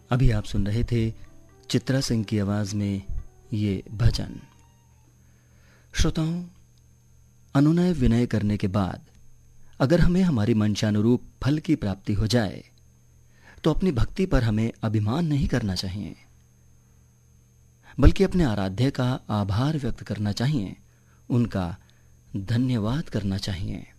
अभी आप सुन रहे थे चित्रा सिंह की आवाज में ये भजन। श्रोताओं, अनुनय विनय करने के बाद अगर हमें हमारी मंशानुरूप फल की प्राप्ति हो जाए तो अपनी भक्ति पर हमें अभिमान नहीं करना चाहिए, बल्कि अपने आराध्य का आभार व्यक्त करना चाहिए, उनका धन्यवाद करना चाहिए।